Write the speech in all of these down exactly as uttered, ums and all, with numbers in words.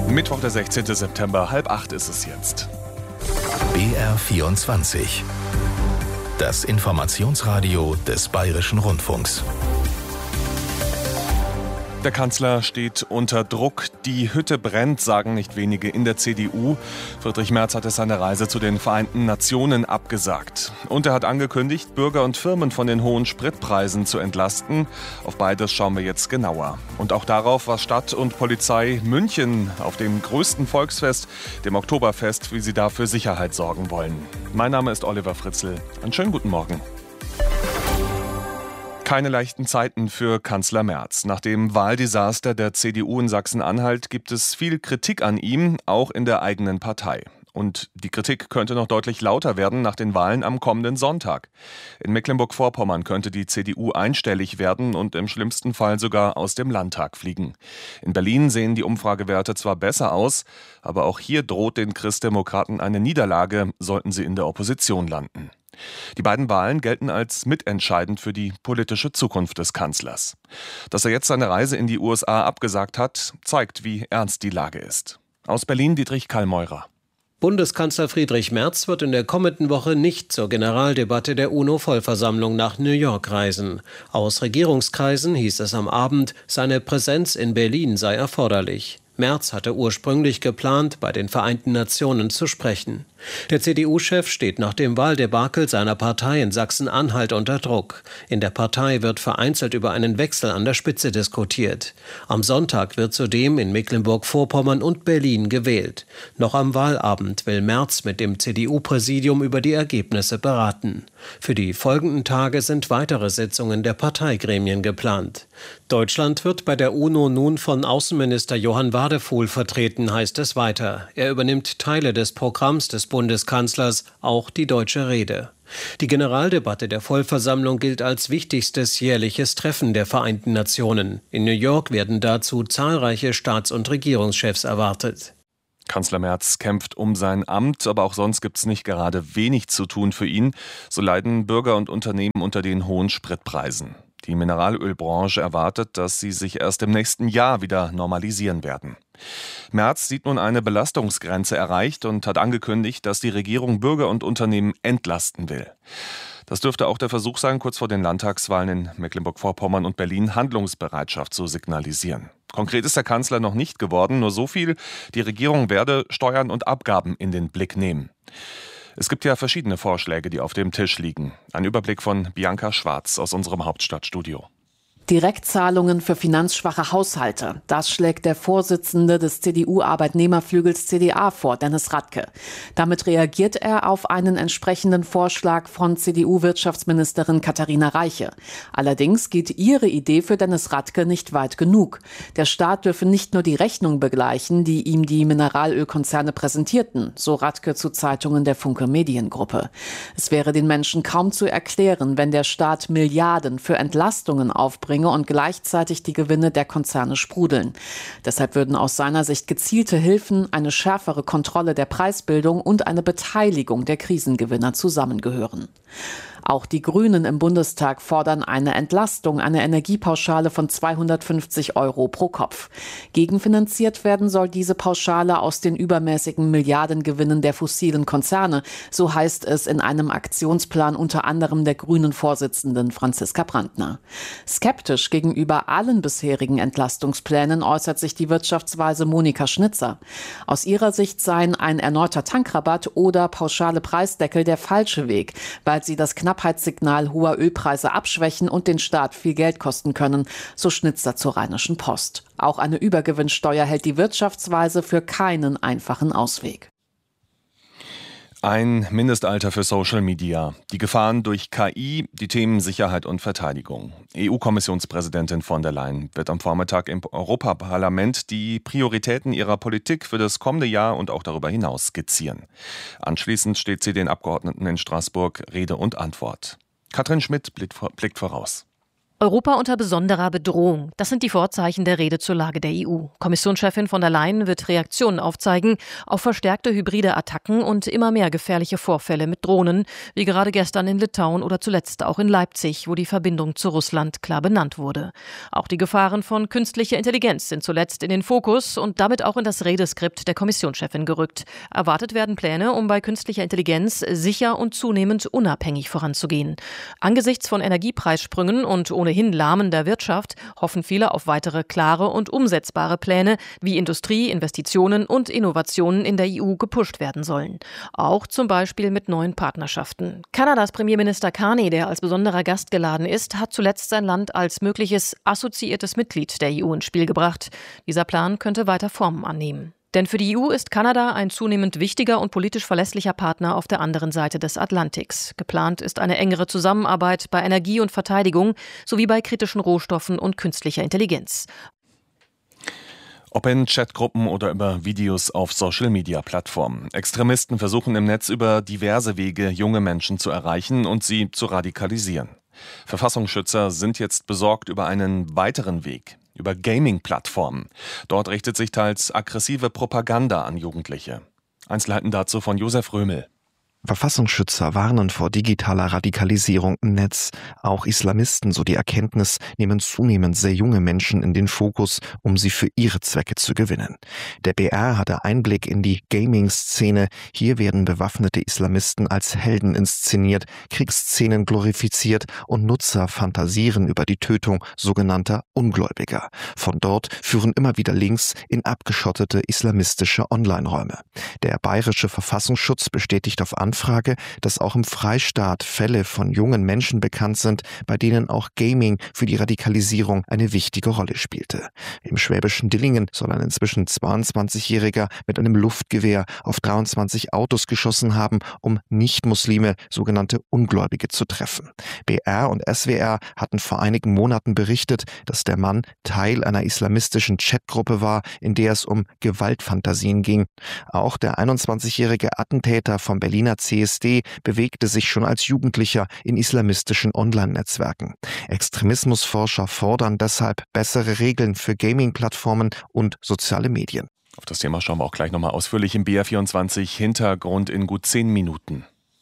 Mittwoch, der sechzehnten September, halb acht ist es jetzt. B R vierundzwanzig. Das Informationsradio des Bayerischen Rundfunks. Der Kanzler steht unter Druck. Die Hütte brennt, sagen nicht wenige in der C D U. Friedrich Merz hat seine Reise zu den Vereinten Nationen abgesagt. Und er hat angekündigt, Bürger und Firmen von den hohen Spritpreisen zu entlasten. Auf beides schauen wir jetzt genauer. Und auch darauf, was Stadt und Polizei München auf dem größten Volksfest, dem Oktoberfest, wie sie da für Sicherheit sorgen wollen. Mein Name ist Oliver Fritzl. Einen schönen guten Morgen. Keine leichten Zeiten für Kanzler Merz. Nach dem Wahldesaster der C D U in Sachsen-Anhalt gibt es viel Kritik an ihm, auch in der eigenen Partei. Und die Kritik könnte noch deutlich lauter werden nach den Wahlen am kommenden Sonntag. In Mecklenburg-Vorpommern könnte die C D U einstellig werden und im schlimmsten Fall sogar aus dem Landtag fliegen. In Berlin sehen die Umfragewerte zwar besser aus, aber auch hier droht den Christdemokraten eine Niederlage, sollten sie in der Opposition landen. Die beiden Wahlen gelten als mitentscheidend für die politische Zukunft des Kanzlers. Dass er jetzt seine Reise in die U S A abgesagt hat, zeigt, wie ernst die Lage ist. Aus Berlin Dietrich Kallmeurer. Bundeskanzler Friedrich Merz wird in der kommenden Woche nicht zur Generaldebatte der UNO-Vollversammlung nach New York reisen. Aus Regierungskreisen hieß es am Abend, seine Präsenz in Berlin sei erforderlich. Merz hatte ursprünglich geplant, bei den Vereinten Nationen zu sprechen. Der C D U-Chef steht nach dem Wahldebakel seiner Partei in Sachsen-Anhalt unter Druck. In der Partei wird vereinzelt über einen Wechsel an der Spitze diskutiert. Am Sonntag wird zudem in Mecklenburg-Vorpommern und Berlin gewählt. Noch am Wahlabend will Merz mit dem C D U-Präsidium über die Ergebnisse beraten. Für die folgenden Tage sind weitere Sitzungen der Parteigremien geplant. Deutschland wird bei der UNO nun von Außenminister Johann Wadephul vertreten, heißt es weiter. Er übernimmt Teile des Programms des Bundeskanzlers, auch die deutsche Rede. Die Generaldebatte der Vollversammlung gilt als wichtigstes jährliches Treffen der Vereinten Nationen. In New York werden dazu zahlreiche Staats- und Regierungschefs erwartet. Kanzler Merz kämpft um sein Amt, aber auch sonst gibt es nicht gerade wenig zu tun für ihn. So leiden Bürger und Unternehmen unter den hohen Spritpreisen. Die Mineralölbranche erwartet, dass sie sich erst im nächsten Jahr wieder normalisieren werden. Merz sieht nun eine Belastungsgrenze erreicht und hat angekündigt, dass die Regierung Bürger und Unternehmen entlasten will. Das dürfte auch der Versuch sein, kurz vor den Landtagswahlen in Mecklenburg-Vorpommern und Berlin Handlungsbereitschaft zu signalisieren. Konkret ist der Kanzler noch nicht geworden, nur so viel: Die Regierung werde Steuern und Abgaben in den Blick nehmen. Es gibt ja verschiedene Vorschläge, die auf dem Tisch liegen. Ein Überblick von Bianca Schwarz aus unserem Hauptstadtstudio. Direktzahlungen für finanzschwache Haushalte. Das schlägt der Vorsitzende des C D U-Arbeitnehmerflügels C D A vor, Dennis Radke. Damit reagiert er auf einen entsprechenden Vorschlag von C D U-Wirtschaftsministerin Katharina Reiche. Allerdings geht ihre Idee für Dennis Radke nicht weit genug. Der Staat dürfe nicht nur die Rechnung begleichen, die ihm die Mineralölkonzerne präsentierten, so Radke zu Zeitungen der Funke Mediengruppe. Es wäre den Menschen kaum zu erklären, wenn der Staat Milliarden für Entlastungen aufbringt und gleichzeitig die Gewinne der Konzerne sprudeln. Deshalb würden aus seiner Sicht gezielte Hilfen, eine schärfere Kontrolle der Preisbildung und eine Beteiligung der Krisengewinner zusammengehören. Auch die Grünen im Bundestag fordern eine Entlastung, eine Energiepauschale von zweihundertfünfzig Euro pro Kopf. Gegenfinanziert werden soll diese Pauschale aus den übermäßigen Milliardengewinnen der fossilen Konzerne, so heißt es in einem Aktionsplan unter anderem der Grünen-Vorsitzenden Franziska Brandner. Skeptisch gegenüber allen bisherigen Entlastungsplänen äußert sich die Wirtschaftsweise Monika Schnitzer. Aus ihrer Sicht seien ein erneuter Tankrabatt oder pauschale Preisdeckel der falsche Weg, weil sie das Knappheitssignal hoher Ölpreise abschwächen und den Staat viel Geld kosten können, so Schnitzer zur Rheinischen Post. Auch eine Übergewinnsteuer hält die Wirtschaftsweise für keinen einfachen Ausweg. Ein Mindestalter für Social Media, die Gefahren durch K I, die Themen Sicherheit und Verteidigung. E U-Kommissionspräsidentin von der Leyen wird am Vormittag im Europaparlament die Prioritäten ihrer Politik für das kommende Jahr und auch darüber hinaus skizzieren. Anschließend steht sie den Abgeordneten in Straßburg Rede und Antwort. Katrin Schmidt blickt voraus. Europa unter besonderer Bedrohung. Das sind die Vorzeichen der Rede zur Lage der E U. Kommissionschefin von der Leyen wird Reaktionen aufzeigen auf verstärkte hybride Attacken und immer mehr gefährliche Vorfälle mit Drohnen, wie gerade gestern in Litauen oder zuletzt auch in Leipzig, wo die Verbindung zu Russland klar benannt wurde. Auch die Gefahren von künstlicher Intelligenz sind zuletzt in den Fokus und damit auch in das Redeskript der Kommissionschefin gerückt. Erwartet werden Pläne, um bei künstlicher Intelligenz sicher und zunehmend unabhängig voranzugehen. Angesichts von Energiepreissprüngen und ohne ohnehin lahmender Wirtschaft hoffen viele auf weitere klare und umsetzbare Pläne, wie Industrie, Investitionen und Innovationen in der E U gepusht werden sollen. Auch zum Beispiel mit neuen Partnerschaften. Kanadas Premierminister Carney, der als besonderer Gast geladen ist, hat zuletzt sein Land als mögliches assoziiertes Mitglied der E U ins Spiel gebracht. Dieser Plan könnte weiter Formen annehmen. Denn für die E U ist Kanada ein zunehmend wichtiger und politisch verlässlicher Partner auf der anderen Seite des Atlantiks. Geplant ist eine engere Zusammenarbeit bei Energie und Verteidigung sowie bei kritischen Rohstoffen und künstlicher Intelligenz. Ob in Chatgruppen oder über Videos auf Social-Media-Plattformen. Extremisten versuchen im Netz über diverse Wege, junge Menschen zu erreichen und sie zu radikalisieren. Verfassungsschützer sind jetzt besorgt über einen weiteren Weg. Über Gaming-Plattformen. Dort richtet sich teils aggressive Propaganda an Jugendliche. Einzelheiten dazu von Josef Römel. Verfassungsschützer warnen vor digitaler Radikalisierung im Netz. Auch Islamisten, so die Erkenntnis, nehmen zunehmend sehr junge Menschen in den Fokus, um sie für ihre Zwecke zu gewinnen. Der B R hatte Einblick in die Gaming-Szene. Hier werden bewaffnete Islamisten als Helden inszeniert, Kriegsszenen glorifiziert und Nutzer fantasieren über die Tötung sogenannter Ungläubiger. Von dort führen immer wieder Links in abgeschottete islamistische Online-Räume. Der bayerische Verfassungsschutz bestätigt auf Anfrage, dass auch im Freistaat Fälle von jungen Menschen bekannt sind, bei denen auch Gaming für die Radikalisierung eine wichtige Rolle spielte. Im schwäbischen Dillingen soll ein inzwischen zweiundzwanzigjähriger mit einem Luftgewehr auf dreiundzwanzig Autos geschossen haben, um Nicht-Muslime, sogenannte Ungläubige, zu treffen. B R und S W R hatten vor einigen Monaten berichtet, dass der Mann Teil einer islamistischen Chatgruppe war, in der es um Gewaltfantasien ging. Auch der einundzwanzigjährige Attentäter vom Berliner C S D bewegte sich schon als Jugendlicher in islamistischen Online-Netzwerken. Extremismusforscher fordern deshalb bessere Regeln für Gaming-Plattformen und soziale Medien. Auf das Thema schauen wir auch gleich nochmal ausführlich im B R vierundzwanzig. Hintergrund in gut zehn Minuten.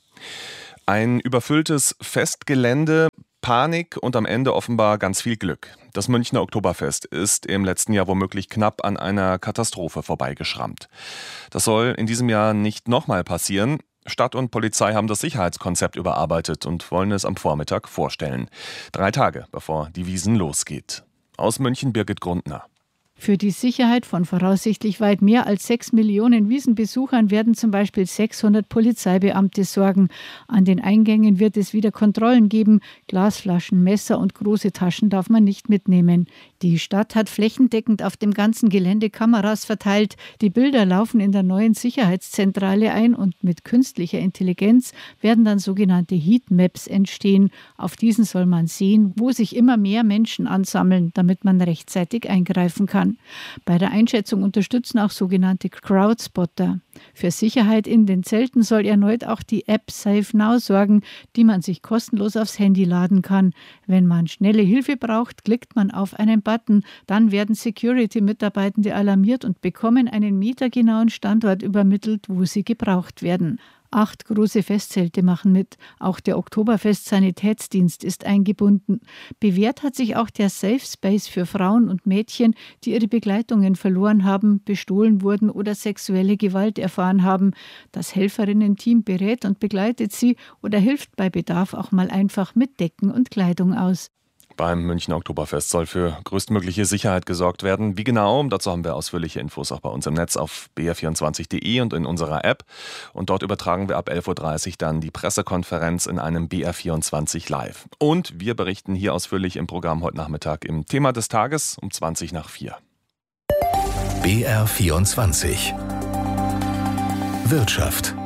Ein überfülltes Festgelände, Panik und am Ende offenbar ganz viel Glück. Das Münchner Oktoberfest ist im letzten Jahr womöglich knapp an einer Katastrophe vorbeigeschrammt. Das soll in diesem Jahr nicht nochmal passieren. Stadt und Polizei haben das Sicherheitskonzept überarbeitet und wollen es am Vormittag vorstellen. Drei Tage, bevor die Wiesn losgeht. Aus München Birgit Grundner. Für die Sicherheit von voraussichtlich weit mehr als sechs Millionen Wiesenbesuchern werden zum Beispiel sechshundert Polizeibeamte sorgen. An den Eingängen wird es wieder Kontrollen geben. Glasflaschen, Messer und große Taschen darf man nicht mitnehmen. Die Stadt hat flächendeckend auf dem ganzen Gelände Kameras verteilt. Die Bilder laufen in der neuen Sicherheitszentrale ein und mit künstlicher Intelligenz werden dann sogenannte Heatmaps entstehen. Auf diesen soll man sehen, wo sich immer mehr Menschen ansammeln, damit man rechtzeitig eingreifen kann. Bei der Einschätzung unterstützen auch sogenannte Crowdspotter. Für Sicherheit in den Zelten soll erneut auch die App Safe Now sorgen, die man sich kostenlos aufs Handy laden kann. Wenn man schnelle Hilfe braucht, klickt man auf einen Button. Dann werden Security-Mitarbeitende alarmiert und bekommen einen metergenauen Standort übermittelt, wo sie gebraucht werden. Acht große Festzelte machen mit. Auch der Oktoberfest-Sanitätsdienst ist eingebunden. Bewährt hat sich auch der Safe Space für Frauen und Mädchen, die ihre Begleitungen verloren haben, bestohlen wurden oder sexuelle Gewalt erfahren haben. Das Helferinnen-Team berät und begleitet sie oder hilft bei Bedarf auch mal einfach mit Decken und Kleidung aus. Beim Münchner Oktoberfest soll für größtmögliche Sicherheit gesorgt werden. Wie genau? Dazu haben wir ausführliche Infos auch bei uns im Netz auf b r vierundzwanzig punkt de und in unserer App. Und dort übertragen wir ab elf Uhr dreißig dann die Pressekonferenz in einem B R vierundzwanzig Live. Und wir berichten hier ausführlich im Programm heute Nachmittag im Thema des Tages um zwanzig nach vier. B R vierundzwanzig Wirtschaft.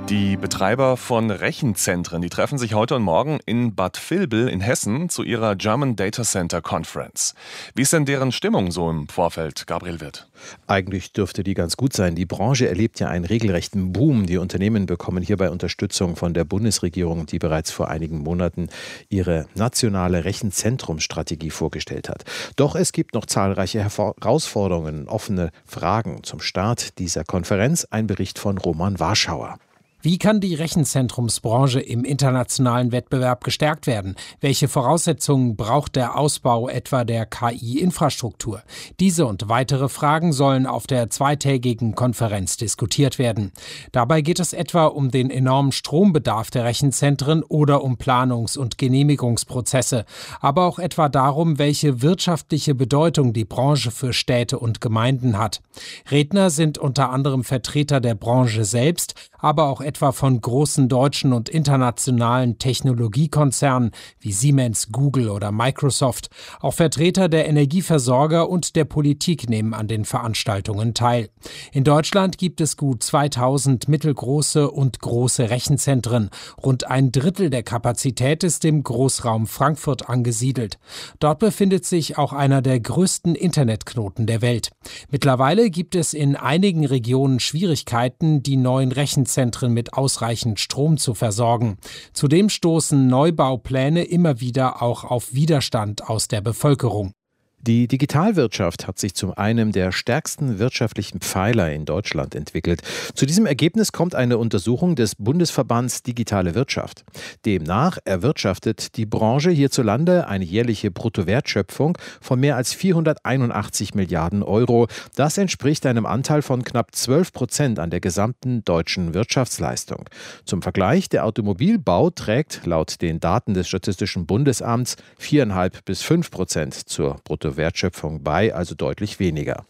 Die Betreiber von Rechenzentren, die treffen sich heute und morgen in Bad Vilbel in Hessen zu ihrer German Data Center Conference. Wie ist denn deren Stimmung so im Vorfeld, Gabriel Wirth? Eigentlich dürfte die ganz gut sein. Die Branche erlebt ja einen regelrechten Boom. Die Unternehmen bekommen hierbei Unterstützung von der Bundesregierung, die bereits vor einigen Monaten ihre nationale Rechenzentrumsstrategie vorgestellt hat. Doch es gibt noch zahlreiche Herausforderungen, offene Fragen zum Start dieser Konferenz. Ein Bericht von Roman Warschauer. Wie kann die Rechenzentrumsbranche im internationalen Wettbewerb gestärkt werden? Welche Voraussetzungen braucht der Ausbau etwa der K I-Infrastruktur? Diese und weitere Fragen sollen auf der zweitägigen Konferenz diskutiert werden. Dabei geht es etwa um den enormen Strombedarf der Rechenzentren oder um Planungs- und Genehmigungsprozesse, aber auch etwa darum, welche wirtschaftliche Bedeutung die Branche für Städte und Gemeinden hat. Redner sind unter anderem Vertreter der Branche selbst, aber auch etwa von großen deutschen und internationalen Technologiekonzernen wie Siemens, Google oder Microsoft. Auch Vertreter der Energieversorger und der Politik nehmen an den Veranstaltungen teil. In Deutschland gibt es gut zweitausend mittelgroße und große Rechenzentren. Rund ein Drittel der Kapazität ist im Großraum Frankfurt angesiedelt. Dort befindet sich auch einer der größten Internetknoten der Welt. Mittlerweile gibt es in einigen Regionen Schwierigkeiten, die neuen Rechenzentren mit ausreichend Strom zu versorgen. Zudem stoßen Neubaupläne immer wieder auch auf Widerstand aus der Bevölkerung. Die Digitalwirtschaft hat sich zu einem der stärksten wirtschaftlichen Pfeiler in Deutschland entwickelt. Zu diesem Ergebnis kommt eine Untersuchung des Bundesverbands Digitale Wirtschaft. Demnach erwirtschaftet die Branche hierzulande eine jährliche Bruttowertschöpfung von mehr als vierhunderteinundachtzig Milliarden Euro. Das entspricht einem Anteil von knapp zwölf Prozent an der gesamten deutschen Wirtschaftsleistung. Zum Vergleich, der Automobilbau trägt laut den Daten des Statistischen Bundesamts viereinhalb bis fünf Prozent zur Bruttowertschöpfung Wertschöpfung bei, also deutlich weniger.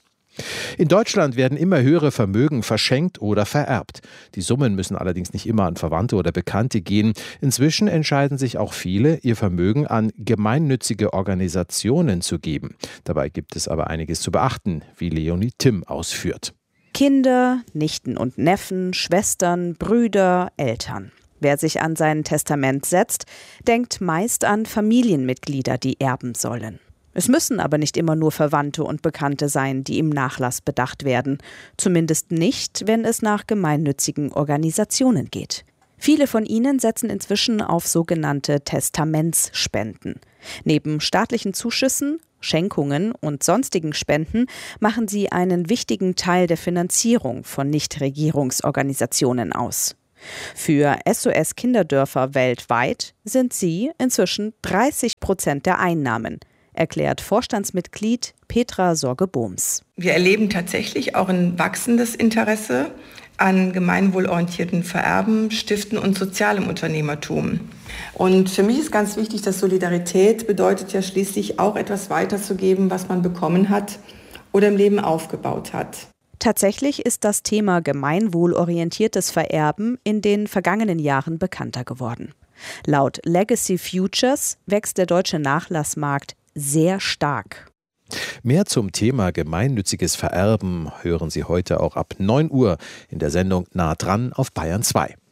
In Deutschland werden immer höhere Vermögen verschenkt oder vererbt. Die Summen müssen allerdings nicht immer an Verwandte oder Bekannte gehen. Inzwischen entscheiden sich auch viele, ihr Vermögen an gemeinnützige Organisationen zu geben. Dabei gibt es aber einiges zu beachten, wie Leonie Timm ausführt. Kinder, Nichten und Neffen, Schwestern, Brüder, Eltern. Wer sich an sein Testament setzt, denkt meist an Familienmitglieder, die erben sollen. Es müssen aber nicht immer nur Verwandte und Bekannte sein, die im Nachlass bedacht werden. Zumindest nicht, wenn es nach gemeinnützigen Organisationen geht. Viele von ihnen setzen inzwischen auf sogenannte Testamentsspenden. Neben staatlichen Zuschüssen, Schenkungen und sonstigen Spenden machen sie einen wichtigen Teil der Finanzierung von Nichtregierungsorganisationen aus. Für S O S Kinderdörfer weltweit sind sie inzwischen dreißig Prozent der Einnahmen, erklärt Vorstandsmitglied Petra Sorge-Bohms. Wir erleben tatsächlich auch ein wachsendes Interesse an gemeinwohlorientierten Vererben, Stiften und sozialem Unternehmertum. Und für mich ist ganz wichtig, dass Solidarität bedeutet ja schließlich auch etwas weiterzugeben, was man bekommen hat oder im Leben aufgebaut hat. Tatsächlich ist das Thema gemeinwohlorientiertes Vererben in den vergangenen Jahren bekannter geworden. Laut Legacy Futures wächst der deutsche Nachlassmarkt sehr stark. Mehr zum Thema gemeinnütziges Vererben hören Sie heute auch ab neun Uhr in der Sendung Nah dran auf Bayern zwei.